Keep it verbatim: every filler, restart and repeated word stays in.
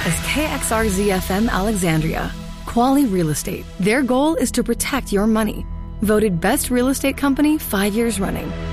as K X R Z F M Alexandria. Quality Real Estate. Their goal is to protect your money. Voted Best Real Estate Company five years running.